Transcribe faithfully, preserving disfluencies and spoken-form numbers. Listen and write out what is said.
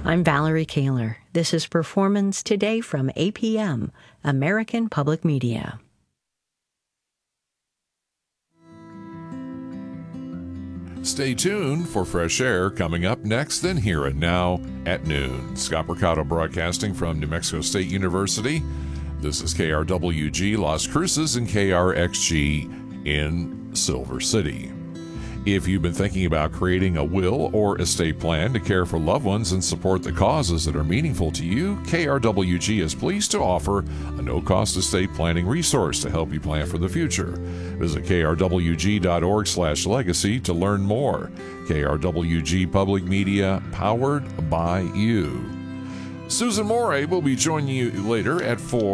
I'm Valerie Kaler. This is Performance Today from A P M, American Public Media. Stay tuned for fresh air coming up next and Here and Now at noon. Scott Mercado broadcasting from New Mexico State University. This is K R W G Las Cruces and K R X G in Silver City. If you've been thinking about creating a will or estate plan to care for loved ones and support the causes that are meaningful to you, K R W G is pleased to offer a no-cost estate planning resource to help you plan for the future. Visit K R W G dot org slash legacy to learn more. K R W G Public Media, powered by you. Susan Moray will be joining you later at four.